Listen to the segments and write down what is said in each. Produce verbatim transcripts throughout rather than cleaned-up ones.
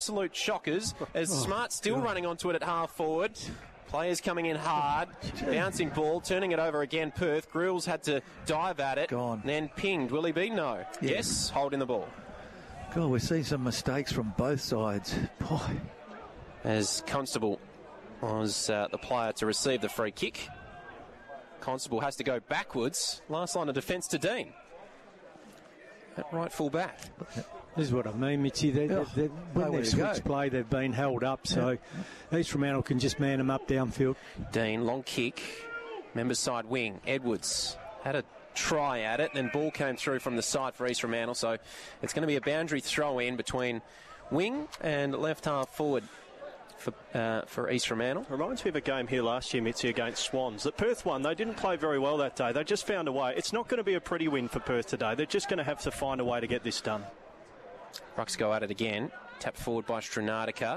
absolute shockers as Smart still God. running onto it at half forward. Players coming in hard, bouncing ball, turning it over again. Perth. Grills had to dive at it, Gone. then pinged. Will he be? No. Yeah. Yes, holding the ball. God, we're seeing some mistakes from both sides. Boy. As Constable was uh, the player to receive the free kick. Constable has to go backwards. Last line of defence to Dean. At right full back. This is what I mean, Mitchy. They, they, they, when nowhere they've to switched go. play, they've been held up. So East Fremantle can just man them up downfield. Dean, long kick. Members side wing. Edwards had a try at it, then ball came through from the side for East Fremantle. So it's going to be a boundary throw in between wing and left half forward for uh, for East Fremantle. Reminds me of a game here last year, Mitzi, against Swans. That Perth won. They didn't play very well that day. They just found a way. It's not going to be a pretty win for Perth today. They're just going to have to find a way to get this done. Rucks go at it again. Tapped forward by Stranatica.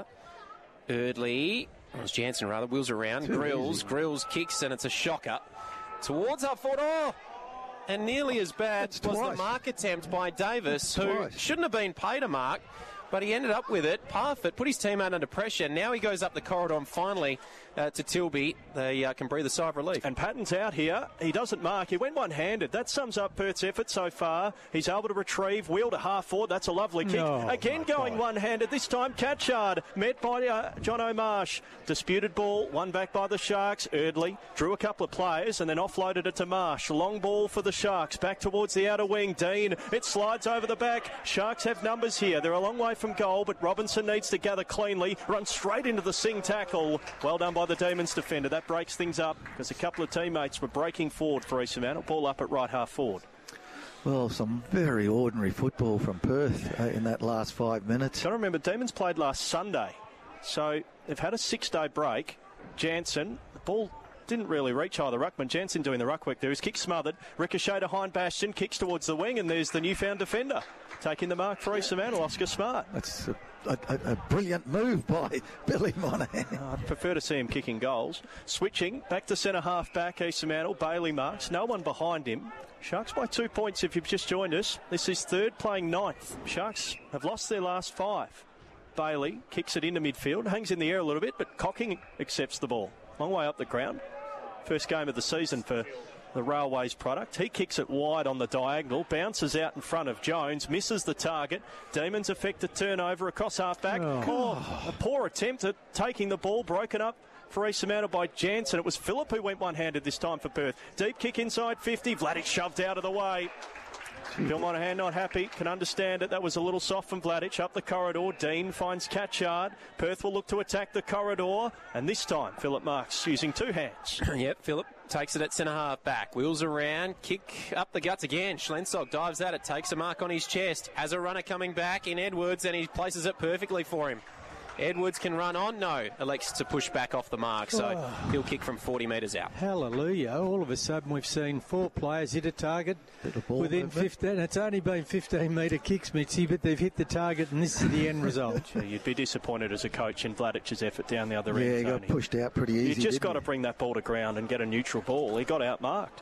Eardley, it was Jansen rather, wheels around. Too Grills, easy. Grills kicks, and it's a shocker. Towards up forward. Oh! And nearly as bad That's was twice. the mark attempt by Davis, That's who twice. shouldn't have been paid a mark, but he ended up with it. Parfitt put his team out under pressure. Now he goes up the corridor and finally uh, to Tilby. They uh, can breathe a sigh of relief. And Patton's out here. He doesn't mark. He went one-handed. That sums up Perth's effort so far. He's able to retrieve, wheel to half forward. That's a lovely kick. Oh, Again my going God. one-handed. This time Catchard met by uh, John O'Marsh. Disputed ball, one back by the Sharks. Eardley drew a couple of players and then offloaded it to Marsh. Long ball for the Sharks. Back towards the outer wing. Dean. It slides over the back. Sharks have numbers here. They're a long way from goal, but Robinson needs to gather cleanly. Runs straight into the Singh tackle. Well done by the Demons defender. That breaks things up because a couple of teammates were breaking forward for East Fremantle. Ball up at right half forward. Well, some very ordinary football from Perth uh, in that last five minutes. Got to remember, Demons played last Sunday. So they've had a six-day break. Jansen, the ball didn't really reach either ruckman. Jansen doing the ruck work there. His kick smothered. Ricochet to Hind Bastion. Kicks towards the wing, and there's the newfound defender taking the mark for East Fremantle, Oscar Smart. That's a, a, a, a brilliant move by Billy Monahan. I'd prefer to see him kicking goals. Switching back to centre half back, East Fremantle. Bailey marks. No one behind him. Sharks by two points if you've just joined us. This is third, playing ninth. Sharks have lost their last five. Bailey kicks it into midfield, hangs in the air a little bit, but Cocking accepts the ball. Long way up the ground. First game of the season for the Railways product. He kicks it wide on the diagonal, bounces out in front of Jones, misses the target. Demons effect a turnover across half-back. Oh. Oh, a poor attempt at taking the ball, broken up for East Fremantle by Jansen. It was Phillip who went one-handed this time for Perth. Deep kick inside fifty, Vladic shoved out of the way. Bill Monahan not happy, can understand it. That was a little soft from Vladic. Up the corridor, Dean finds Catchard. Perth will look to attack the corridor, and this time Phillip marks using two hands. Yep, Phillip takes it at centre half back. Wheels around, kick up the guts again. Schlensog dives at it, takes a mark on his chest. Has a runner coming back in Edwards, and he places it perfectly for him. Edwards can run on. No, elects to push back off the mark, so Oh. he'll kick from forty metres out. Hallelujah. All of a sudden we've seen four players hit a target Bit of ball within movement. fifteen. It's only been fifteen metre kicks, Mitzi, but they've hit the target and this is the end result. Yeah, you'd be disappointed as a coach in Vladic's effort down the other Yeah, end. he got Tony. pushed out pretty easy. You just didn't got to he? bring that ball to ground and get a neutral ball. He got outmarked.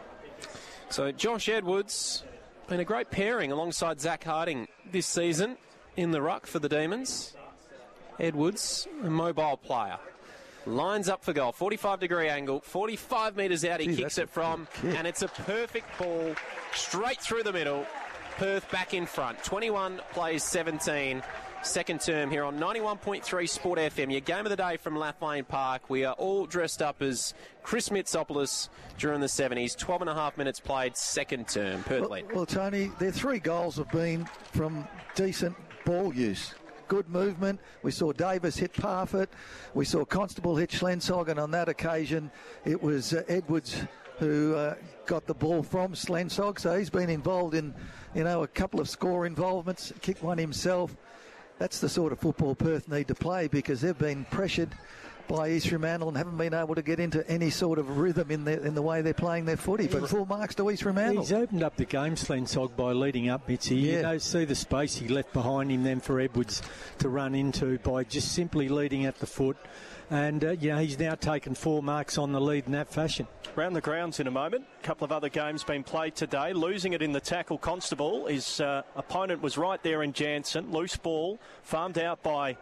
So Josh Edwards, been a great pairing alongside Zach Harding this season in the ruck for the Demons. Edwards, a mobile player. Lines up for goal, forty-five degree angle, forty-five metres out he Gee, kicks that's it from, a good kick. and it's a perfect ball straight through the middle. Perth back in front, twenty-one plays seventeen. Second term here on ninety-one point three Sport F M. Your game of the day from Lathlane Park. We are all dressed up as Chris Mitsopoulos during the seventies. twelve and a half minutes played, second term. Perth Well, lead. well, Tony, their three goals have been from decent ball use. Good movement. We saw Davis hit Parfitt. We saw Constable hit Schlensog, and on that occasion, it was uh, Edwards who uh, got the ball from Schlensog. So he's been involved in, you know, a couple of score involvements, kicked one himself. That's the sort of football Perth need to play because they've been pressured by East Fremantle and haven't been able to get into any sort of rhythm in the in the way they're playing their footy. But full marks to East Fremantle. He's opened up the game, Slensog, by leading up, Mitzi. Yeah. You know, see the space he left behind him then for Edwards to run into by just simply leading at the foot. And, uh, you know, he's now taken four marks on the lead in that fashion. Round the grounds in a moment. A couple of other games been played today. Losing it in the tackle, Constable. His uh, opponent was right there in Jansen. Loose ball, farmed out by